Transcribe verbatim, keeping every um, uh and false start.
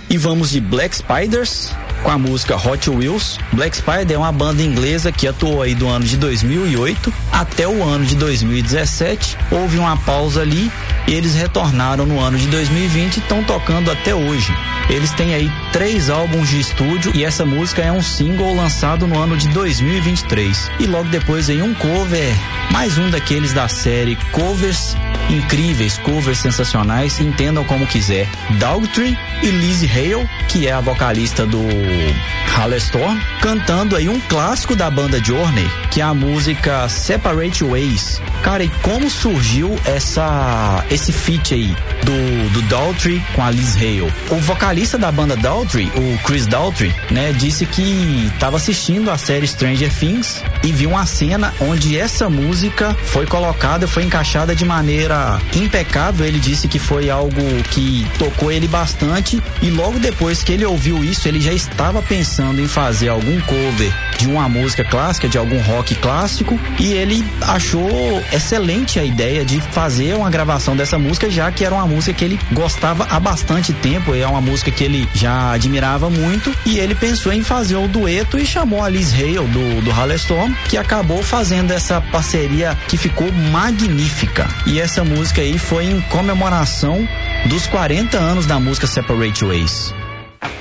E vamos de Black Spiders com a música Hot Wheels. Black Spider é uma banda inglesa que atuou aí do ano de dois mil e oito até o ano de dois mil e dezessete. Houve uma pausa ali e eles retornaram no ano de dois mil e vinte e estão tocando até hoje. Eles têm aí três álbuns de estúdio e essa música é um single lançado no ano de dois mil e vinte e três. E logo depois aí um cover, mais um daqueles da série Covers Incríveis, covers sensacionais, entendam como quiser. Daltrey e Lizzie Hale, que é a vocalista do Halestorm, cantando aí um clássico da banda Journey, que é a música Separate Ways. Cara, e como surgiu essa esse feat aí do, do Daltrey com a Liz Hale? O vocalista da banda Daltrey, o Chris Daltrey, né, disse que estava assistindo a série Stranger Things e viu uma cena onde essa música foi colocada, foi encaixada de maneira impecável. Ele disse que foi algo que tocou ele bastante e logo depois que ele ouviu isso, ele já estava pensando em fazer algum cover de uma música clássica, de algum rock clássico, e ele achou excelente a ideia de fazer uma gravação dessa música, já que era uma música que ele gostava há bastante tempo, é uma música que ele já admirava muito, e ele pensou em fazer o dueto e chamou a Liz Hale do, do Halestorm, que acabou fazendo essa parceria que ficou magnífica. E essa música aí foi em comemoração dos quarenta anos da música Separate Ways.